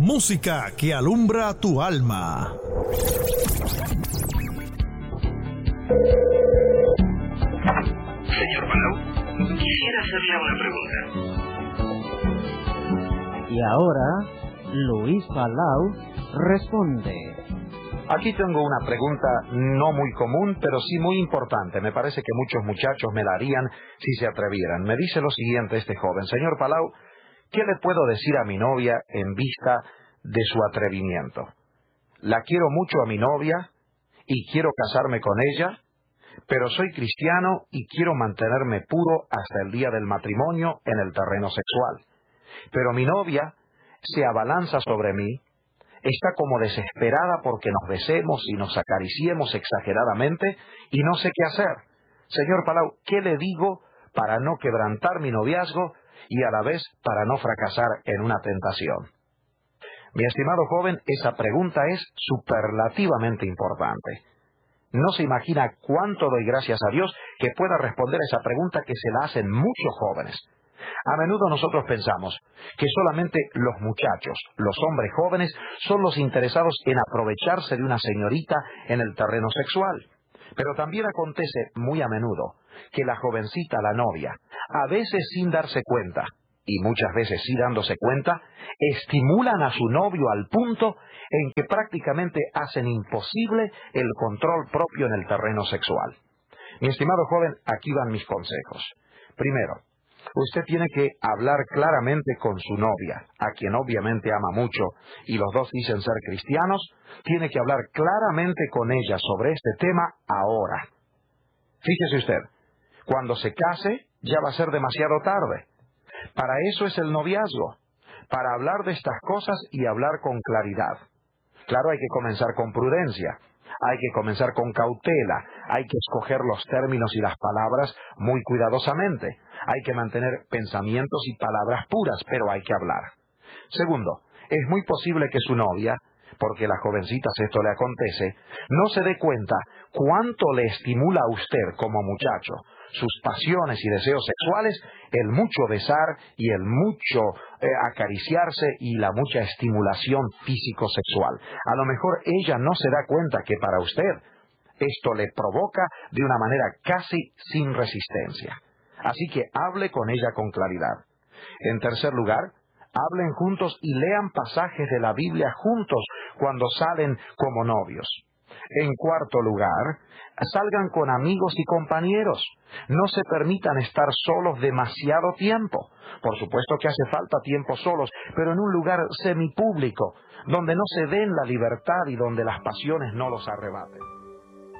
Música que alumbra tu alma. Señor Palau, quisiera hacerle una pregunta. Y ahora, Luis Palau responde. Aquí tengo una pregunta no muy común, pero sí muy importante. Me parece que muchos muchachos me la harían si se atrevieran. Me dice lo siguiente este joven: señor Palau, ¿qué le puedo decir a mi novia en vista de su atrevimiento? La quiero mucho a mi novia y quiero casarme con ella, pero soy cristiano y quiero mantenerme puro hasta el día del matrimonio en el terreno sexual. Pero mi novia se abalanza sobre mí, está como desesperada porque nos besemos y nos acariciemos exageradamente y no sé qué hacer. Señor Palau, ¿qué le digo para no quebrantar mi noviazgo y a la vez para no fracasar en una tentación? Mi estimado joven, esa pregunta es superlativamente importante. No se imagina cuánto doy gracias a Dios que pueda responder a esa pregunta que se la hacen muchos jóvenes. A menudo nosotros pensamos que solamente los muchachos, los hombres jóvenes, son los interesados en aprovecharse de una señorita en el terreno sexual. Pero también acontece muy a menudo que la jovencita, la novia, a veces sin darse cuenta, y muchas veces sí dándose cuenta, estimulan a su novio al punto en que prácticamente hacen imposible el control propio en el terreno sexual. Mi estimado joven, aquí van mis consejos. Primero, usted tiene que hablar claramente con su novia, a quien obviamente ama mucho, y los dos dicen ser cristianos. Tiene que hablar claramente con ella sobre este tema ahora. Fíjese usted, cuando se case ya va a ser demasiado tarde. Para eso es el noviazgo, para hablar de estas cosas y hablar con claridad. Claro, hay que comenzar con prudencia, hay que comenzar con cautela, hay que escoger los términos y las palabras muy cuidadosamente, hay que mantener pensamientos y palabras puras, pero hay que hablar. Segundo, es muy posible que su novia, porque a las jovencitas esto le acontece, no se dé cuenta cuánto le estimula a usted como muchacho sus pasiones y deseos sexuales, el mucho besar y el mucho acariciarse y la mucha estimulación físico-sexual. A lo mejor ella no se da cuenta que para usted esto le provoca de una manera casi sin resistencia. Así que hable con ella con claridad. En tercer lugar, hablen juntos y lean pasajes de la Biblia juntos cuando salen como novios. En cuarto lugar, salgan con amigos y compañeros. No se permitan estar solos demasiado tiempo. Por supuesto que hace falta tiempo solos, pero en un lugar semipúblico, donde no se den la libertad y donde las pasiones no los arrebaten.